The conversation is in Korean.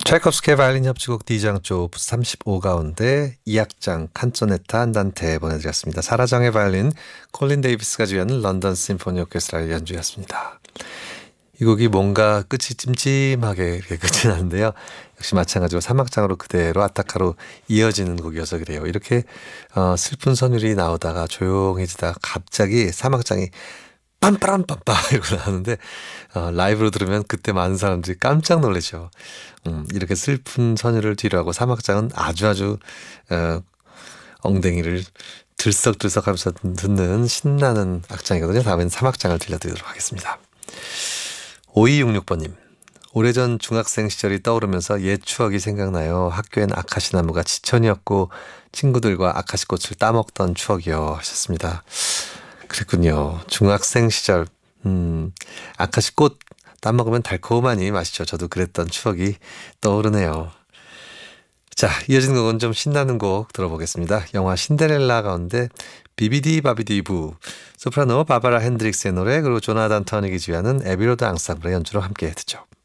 차이콥스키의 바이올린 협주곡 D장조 오프스 35 가운데 2악장 칸조네타 안단테 보내드렸습니다. 사라장의 바이올린, 콜린 데이비스가 주연한 런던 심포니 오케스트라의 연주였습니다. 이 곡이 뭔가 끝이 찜찜하게 이렇게 끝이 나는데요. 역시 마찬가지로 3악장으로 그대로 아타카로 이어지는 곡이어서 그래요. 이렇게 슬픈 선율이 나오다가 조용해지다가 갑자기 3악장이 빰빠람빰빠 이러고 나오는데 라이브로 들으면 그때 많은 사람들이 깜짝 놀라죠. 이렇게 슬픈 선율을 뒤로 하고 3악장은 아주 엉덩이를 들썩들썩 하면서 듣는 신나는 악장이거든요. 다음엔 3악장을 들려드리도록 하겠습니다. 5266번님. 오래전 중학생 시절이 떠오르면서 옛 추억이 생각나요. 학교엔 아카시 나무가 지천이었고 친구들과 아카시 꽃을 따먹던 추억이요 하셨습니다. 그랬군요. 중학생 시절 아카시 꽃 따먹으면 달콤하니 맛있죠. 저도 그랬던 추억이 떠오르네요. 자, 이어지는 곡은 좀 신나는 곡 들어보겠습니다. 영화 신데렐라 가운데 비비디 바비디 부 소프라노 바바라 핸드릭스의 노래 그리고 조나단 터닉이 지휘하는 에비로드 앙상블의 연주로 함께 듣죠.